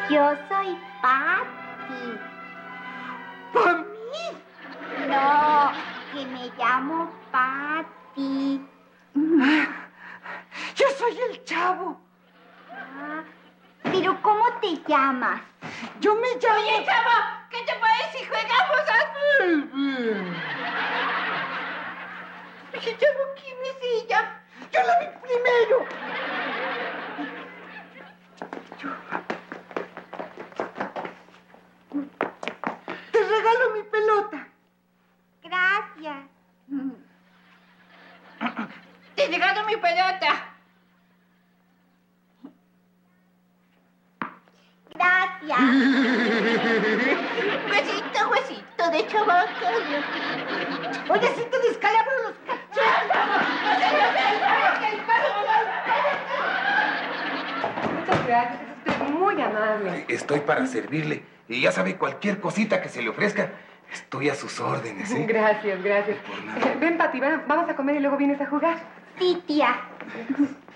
Yo soy Patty. ¿Por mí? No, que me llamo Patty. Yo soy el Chavo. Ah, pero ¿cómo te llamas? Yo me llamo... Oye, Chavo, ¿qué te parece si jugamos a fútbol? Oye, Chavo, ¿quién es ella? Yo la vi primero. Te regalo mi pelota. Gracias. Te he llegado mi pelota. Gracias. Huesito, huesito de chavaca. Oye, si te descalabro los Muchas gracias, es usted muy amable. Estoy para servirle. Y ya sabe, cualquier cosita que se le ofrezca, estoy a sus órdenes, ¿eh? Gracias, gracias. Por nada. Ven, Pati, vamos a comer y luego vienes a jugar. Sí, tía.